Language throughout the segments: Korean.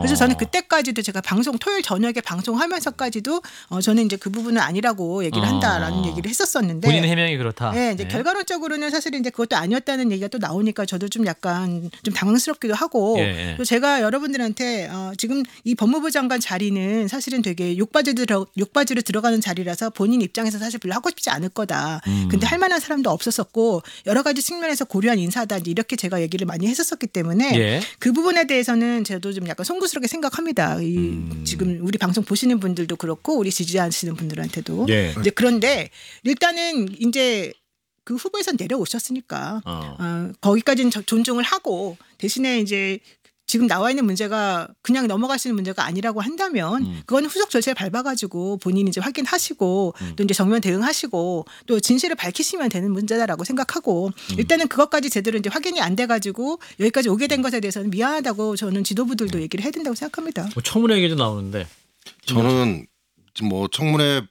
그래서 저는 그때까지도 제가 방송 토요일 저녁에 방송하면서까지도 저는 이제 그 부분은 아니라고 얘기를 한다라는 얘기를 했었었는데 본인 해명이 그렇다. 네, 이제 결과론적으로는 사실은 이제 그것도 아니었다는 얘기가 또 나오니까 저도 좀 약간 좀 당황스럽기도 하고 또 제가 여러분들한테 지금 이 법무부 장관 자리는 사실은 되게 욕바지로 들어가는 자리라서 본인 입장에서 사실 별로 하고 싶지 않을 거다. 근데 할 만한 사람도 없었었고 여러 가지 측면에서 고려한 인사다 이렇게 제가 얘기를 많이 했었었기 때문에 그 부분에 대해서는 저도 좀 약간 송구스럽게 생각합니다. 지금 우리 방송 보시는 분들도 그렇고 우리 지지하시는 분들한테도 이제 그런데 일단은 이제 그 후보에서 내려오셨으니까 거기까지는 존중을 하고 대신에 이제 지금 나와 있는 문제가 그냥 넘어갈 수 있는 문제가 아니라고 한다면 그건 후속 절차에 밟아가지고 본인이 이제 확인하시고 또 이제 정면 대응하시고 또 진실을 밝히시면 되는 문제다라고 생각하고 일단은 그것까지 제대로 이제 확인이 안 돼가지고 여기까지 오게 된 것에 대해서는 미안하다고 저는 지도부들도 얘기를 해야 된다고 생각합니다. 뭐 청문회 얘기도 나오는데 저는 뭐 청문회를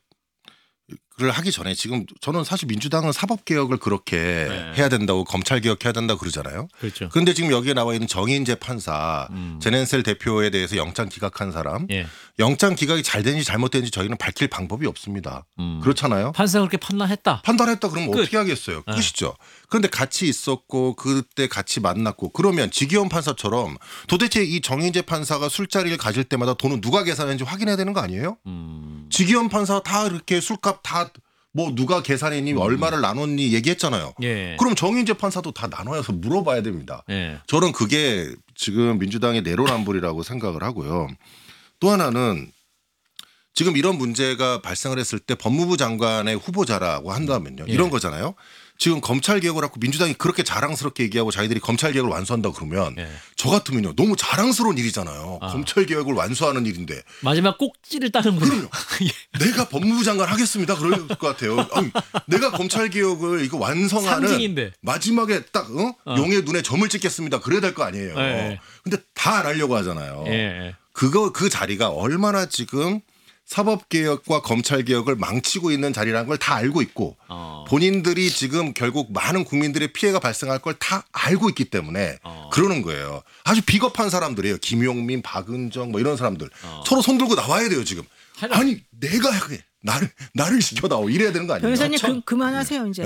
하기 전에 지금 저는 사실 민주당은 사법개혁을 그렇게 해야 된다고 검찰개혁 해야 된다고 그러잖아요. 그렇죠. 그런데 지금 여기에 나와 있는 정인재 판사 제넨셀 대표에 대해서 영장 기각한 사람 영장 기각이 잘 되는지 잘못되는지 저희는 밝힐 방법이 없습니다. 그렇잖아요. 판사가 그렇게 판단했다. 그러면 어떻게 하겠어요. 끝이죠. 그런데 같이 있었고 그때 같이 만났고 그러면 지기현 판사처럼 도대체 이 정인재 판사가 술자리를 가질 때마다 돈은 누가 계산했는지 확인해야 되는 거 아니에요? 지기현 판사 다 이렇게 술값 다 뭐 누가 계산했니 얼마를 나눴니 얘기했잖아요. 그럼 정인재 판사도 다 나눠서 물어봐야 됩니다. 저는 그게 지금 민주당의 내로남불이라고 생각을 하고요. 또 하나는 지금 이런 문제가 발생을 했을 때 법무부 장관의 후보자라고 한다면요. 이런 거잖아요. 지금 검찰개혁을 하고 민주당이 그렇게 자랑스럽게 얘기하고 자기들이 검찰개혁을 완수한다고 그러면 저 같으면요. 너무 자랑스러운 일이잖아요. 검찰개혁을 완수하는 일인데. 마지막 꼭지를 따는군요. 그럼요. 내가 법무부 장관 하겠습니다. 그럴 것 같아요. 아니, 내가 검찰개혁을 이거 완성하는 상징인데. 마지막에 딱 용의 눈에 점을 찍겠습니다. 그래야 될 거 아니에요. 근데 다 안 하려고 하잖아요. 그 자리가 얼마나 지금 사법개혁과 검찰개혁을 망치고 있는 자리라는 걸 다 알고 있고 본인들이 지금 결국 많은 국민들의 피해가 발생할 걸 다 알고 있기 때문에 그러는 거예요. 아주 비겁한 사람들이에요. 김용민, 박은정 뭐 이런 사람들 서로 손들고 나와야 돼요 지금. 아니 내가 해. 나를 시켜다오 이래야 되는 거 아니에요? 변호사님 그만하세요 이제.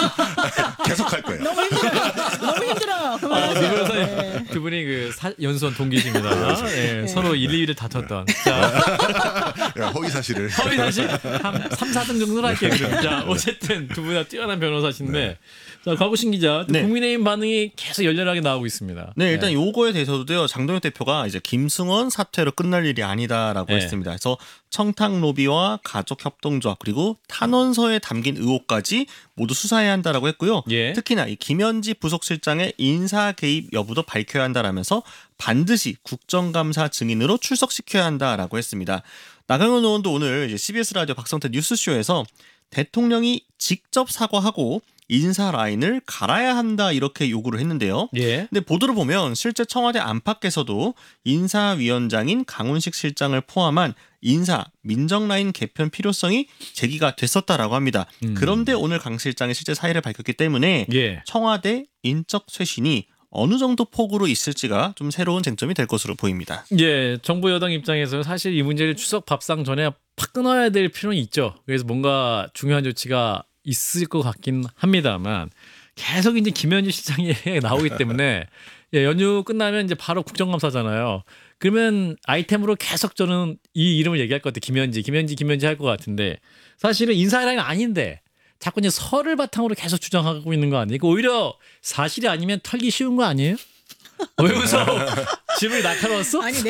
계속 할 거예요. 너무 힘들어요. 그만하세요. 변호사님 두 분이 그 연수원 동기십니다. 서로 1, 2위를 다퉜던. 허위사실을. 허위사실 한 3, 4등 정도는 할게요. 그럼. 자, 어쨌든 두 분 다 뛰어난 변호사신데 자, 곽우신 기자, 국민의힘 반응이 계속 열렬하게 나오고 있습니다. 네, 일단 요거에 대해서도요. 장동혁 대표가 이제 김승원 사퇴로 끝날 일이 아니다라고 했습니다. 그래서 청탁 로비와 가족 협동조합 그리고 탄원서에 담긴 의혹까지 모두 수사해야 한다라고 했고요. 특히나 이 김현지 부속실장의 인사 개입 여부도 밝혀야 한다라면서 반드시 국정감사 증인으로 출석시켜야 한다라고 했습니다. 나경원 의원도 오늘 이제 CBS 라디오 박성태 뉴스쇼에서 대통령이 직접 사과하고 인사 라인을 갈아야 한다 이렇게 요구를 했는데요. 근데 보도를 보면 실제 청와대 안팎에서도 인사위원장인 강훈식 실장을 포함한 인사 민정 라인 개편 필요성이 제기가 됐었다라고 합니다. 그런데 오늘 강 실장이 실제 사의를 밝혔기 때문에 청와대 인적 쇄신이 어느 정도 폭으로 있을지가 좀 새로운 쟁점이 될 것으로 보입니다. 정부 여당 입장에서는 사실 이 문제를 추석 밥상 전에 팍 끊어야 될 필요는 있죠. 그래서 뭔가 중요한 조치가 있을 것 같긴 합니다만 계속 이제 김현지 실장이 나오기 때문에 연휴 끝나면 이제 바로 국정감사잖아요. 그러면 아이템으로 계속 저는 이 이름을 얘기할 것 같아요. 김현지 할 것 같은데 사실은 인사라인은 아닌데 자꾸 이제 설을 바탕으로 계속 주장하고 있는 거 아니에요? 오히려 사실이 아니면 털기 쉬운 거 아니에요? 왜 웃어? 집을 날카로웠어? 아니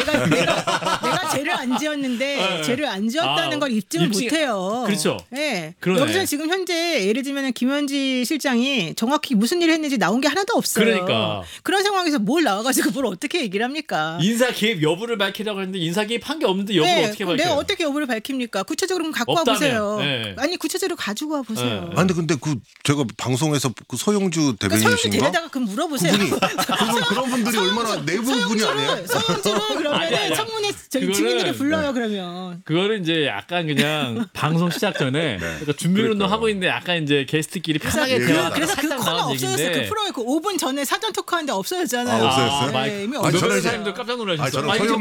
내가 죄를 안 지었는데 죄를 안 지었다는 걸 입증을 못해요. 그렇죠. 여기서 지금 현재 예를 들면 김현지 실장이 정확히 무슨 일을 했는지 나온 게 하나도 없어요. 그러니까 그런 상황에서 뭘 나와가지고 뭘 어떻게 얘기를 합니까? 인사 개입 여부를 밝히라고 했는데 인사 개입한 게 없는데 여부를 어떻게 밝혀요? 내가 어떻게 여부를 밝힙니까? 구체적으로 갖고 와 보세요. 아니 구체적으로 가지고 와 보세요. 아니 근데 제가 방송에서 그 소영주 대변인이신가? 소영주 데려다가 그럼 물어보세요. 그런 분들이 얼마나 내부 분이 아니에요? 소영주를 그러면 청문회 증인들이 불러요. 그러면 그거는 이제 약간 그냥 방송 시작 전에 그러니까 준비 운동 하고 있는데 약간 이제 게스트끼리 편하게 대화. 그래서 그 코너 없어졌어요. 그 프로에 그 5분 전에 사전 토크하는데 없어졌잖아요. 없어졌어요? 이미 없어졌어요. 사람도 깜짝 놀라셨어요.